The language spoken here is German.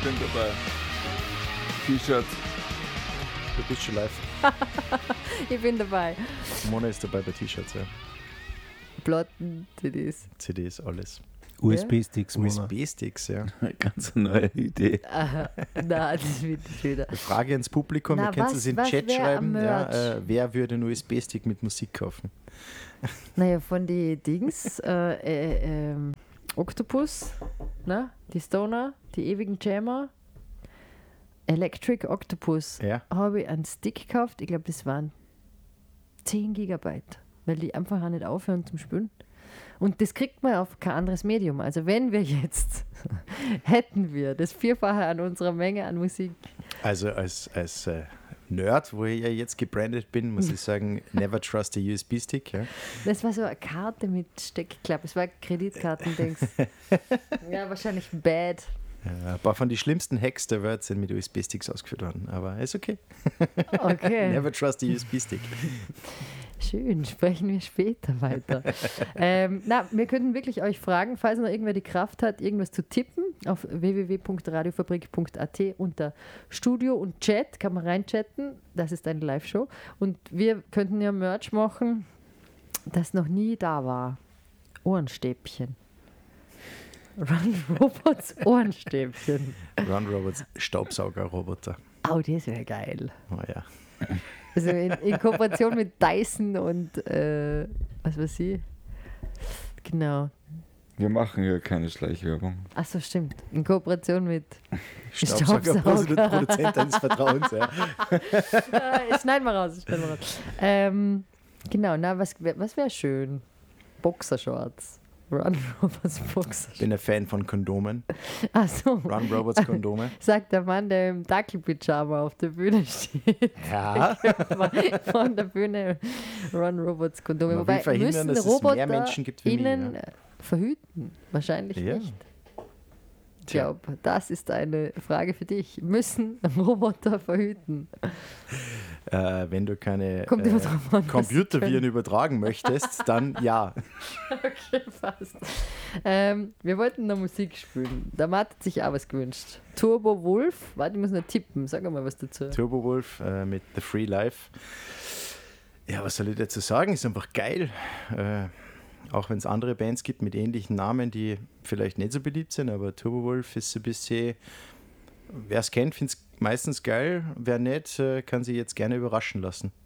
bin dabei. T-Shirt. Du bist schon live. Ich bin dabei. Mona ist dabei bei T-Shirts, ja. Platten, CDs. CDs, alles. USB-Sticks, Mona. USB-Sticks, ja. Ganz eine neue Idee. Aha. Nein, das wird nicht wieder. Frage ans Publikum, Na, ihr könnt es in den was Chat wär schreiben. am Ja, Merch? wer würde einen USB-Stick mit Musik kaufen? Naja, von den Dings, Octopus, ne? Die Stoner, die ewigen Jammer, Electric Octopus, Ja. habe ich einen Stick gekauft. Ich glaube, das waren 10 Gigabyte, weil die einfach auch nicht aufhören zum Spülen. Und das kriegt man auf kein anderes Medium. Also wenn wir jetzt, hätten wir das Vierfache an unserer Menge an Musik. Also als Nerd, wo ich ja jetzt gebrandet bin, muss ich sagen, never trust a USB-Stick. Ja. Das war so eine Karte mit Steckklappe. Es war Kreditkartendings. Ja, wahrscheinlich bad. Ein paar von den schlimmsten Hacks der Welt sind mit USB-Sticks ausgeführt worden, aber ist okay. Okay. Never trust a USB-Stick. Schön, sprechen wir später weiter. Wir könnten wirklich euch fragen, falls noch irgendwer die Kraft hat, irgendwas zu tippen, auf www.radiofabrik.at unter Studio und Chat, kann man reinchatten, das ist eine Live-Show. Und wir könnten ja Merch machen, das noch nie da war. Ohrenstäbchen. Run Robots Ohrenstäbchen. Run Robots Staubsaugerroboter. Oh, das wäre geil. Oh ja. Also in Kooperation mit Dyson und was weiß ich. Genau. Wir machen hier keine Schleichwerbung. Achso, stimmt. In Kooperation mit Staubsauger, Produzent deines Vertrauens. Ja. schneiden wir raus. Genau, na, was wäre schön? Boxershorts. Run Robots Ich Boxershorts. bin ein Fan von Kondomen. Achso. Run Robots Kondome. Sagt der Mann, der im Dackelpyjama auf der Bühne steht. Ja. Von der Bühne Run Robots Kondome. Man will Wobei, verhindern, müssen dass es Roboter mehr Menschen gibt wie mich, innen ja. verhüten? Wahrscheinlich Ja. nicht. Ich Tja. glaube, das ist eine Frage für dich. Müssen Roboter verhüten? Wenn du keine Kommt immer drauf an, was Computerviren können. übertragen möchtest, dann ja. Okay, fast. Wir wollten noch Musik spielen. Der Matt hat sich auch was gewünscht. Turbo Wolf. Warte, ich muss noch tippen. Sag mal was dazu. Turbo Wolf mit The Free Life. Ja, was soll ich dazu sagen? Ist einfach geil. Auch wenn es andere Bands gibt mit ähnlichen Namen, die vielleicht nicht so beliebt sind, aber Turbo Wolf ist so ein bisschen, wer es kennt, findet es meistens geil. Wer nicht, kann sich jetzt gerne überraschen lassen.